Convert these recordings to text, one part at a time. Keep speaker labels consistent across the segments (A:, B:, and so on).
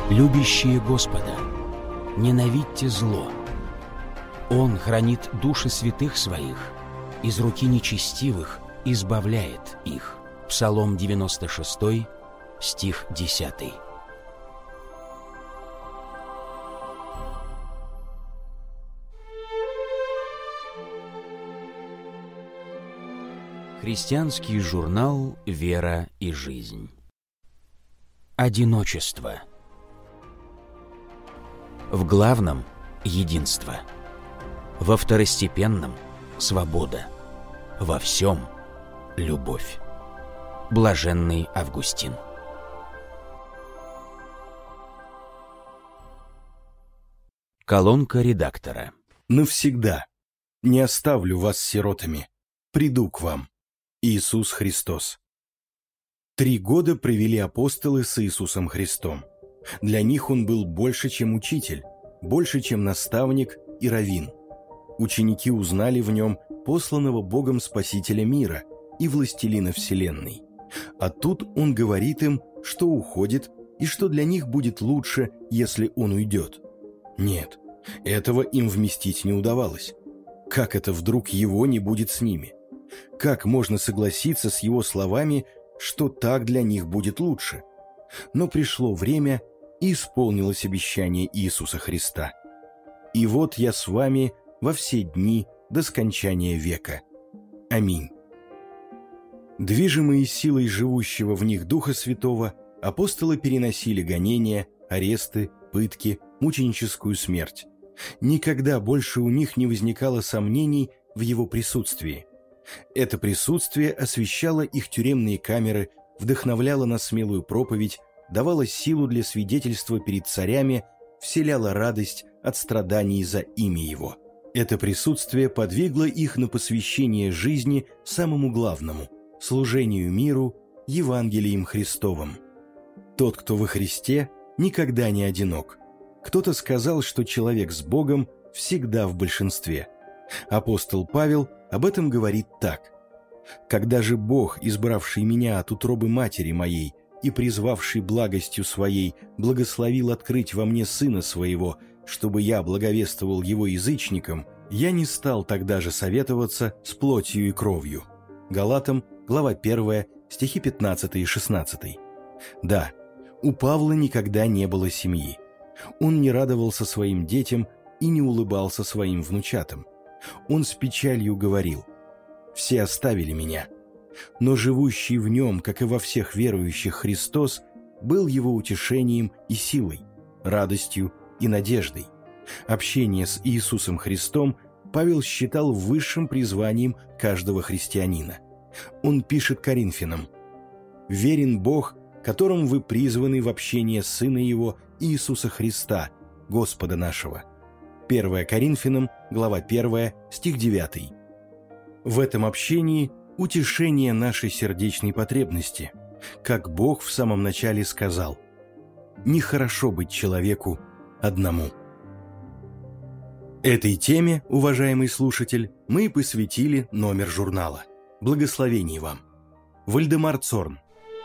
A: Любящие Господа, ненавидьте зло. Он хранит души святых своих, из руки нечестивых избавляет их. Псалом 96, стих 10. Христианский журнал «Вера и жизнь». Одиночество. В главном – единство. Во второстепенном – свобода. Во всем – любовь. Блаженный Августин. Колонка редактора.
B: «Навсегда не оставлю вас сиротами, приду к вам. Иисус Христос». 3 года провели апостолы с Иисусом Христом. Для них Он был больше, чем учитель, больше, чем наставник и раввин. Ученики узнали в Нем посланного Богом Спасителя мира и властелина вселенной. А тут Он говорит им, что уходит и что для них будет лучше, если Он уйдет. Нет, этого им вместить не удавалось. Как это вдруг Его не будет с ними? Как можно согласиться с Его словами, что так для них будет лучше? Но пришло время, и исполнилось обещание Иисуса Христа. «И вот я с вами во все дни до скончания века. Аминь». Движимые силой живущего в них Духа Святого, апостолы переносили гонения, аресты, пытки, мученическую смерть. Никогда больше у них не возникало сомнений в Его присутствии. Это присутствие освещало их тюремные камеры, вдохновляло на смелую проповедь, давало силу для свидетельства перед царями, вселяло радость от страданий за имя Его. Это присутствие подвигло их на посвящение жизни самому главному – служению миру, Евангелием Христовым. Тот, кто во Христе, никогда не одинок. Кто-то сказал, что человек с Богом всегда в большинстве. Апостол Павел об этом говорит так: «Когда же Бог, избравший меня от утробы матери моей и призвавший благостью своей, благословил открыть во мне Сына Своего, чтобы я благовествовал Его язычникам, я не стал тогда же советоваться с плотью и кровью». Галатам, глава 1, стихи 15 и 16. Да, у Павла никогда не было семьи. Он не радовался своим детям и не улыбался своим внучатам. Он с печалью говорил: «Все оставили меня». Но живущий в нем, как и во всех верующих, Христос был его утешением и силой, радостью и надеждой. Общение с Иисусом Христом Павел считал высшим призванием каждого христианина. Он пишет Коринфянам: «Верен Бог, которым вы призваны в общение Сына Его Иисуса Христа, Господа нашего». 1 Коринфянам, глава 1, стих 9. В этом общении утешение нашей сердечной потребности, как Бог в самом начале сказал: «Нехорошо быть человеку одному». Этой теме, уважаемый слушатель, мы посвятили номер журнала. Благословений вам. Вальдемар Цорн.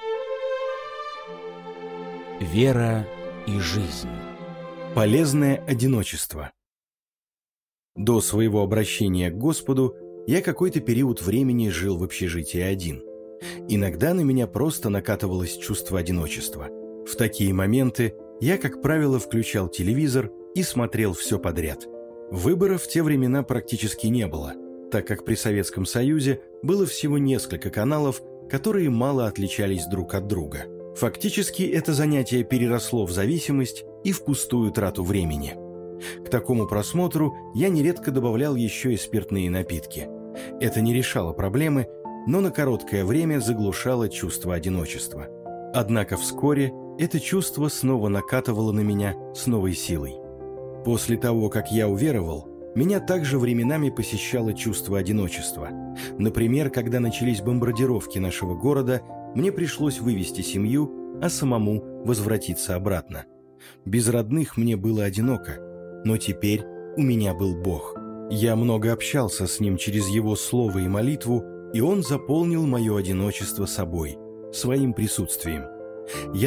A: Вера и жизнь.
B: Полезное одиночество. До своего обращения к Господу я какой-то период времени жил в общежитии один. Иногда на меня просто накатывалось чувство одиночества. В такие моменты я, как правило, включал телевизор и смотрел все подряд. Выбора в те времена практически не было, так как при Советском Союзе было всего несколько каналов, которые мало отличались друг от друга. Фактически это занятие переросло в зависимость и в пустую трату времени. К такому просмотру я нередко добавлял еще и спиртные напитки. Это не решало проблемы, но на короткое время заглушало чувство одиночества. Однако вскоре это чувство снова накатывало на меня с новой силой. После того, как я уверовал, меня также временами посещало чувство одиночества. Например, когда начались бомбардировки нашего города, мне пришлось вывести семью, а самому возвратиться обратно. Без родных мне было одиноко, но теперь у меня был Бог. Я много общался с Ним через Его Слово и молитву, и Он заполнил мое одиночество собой, своим присутствием. Я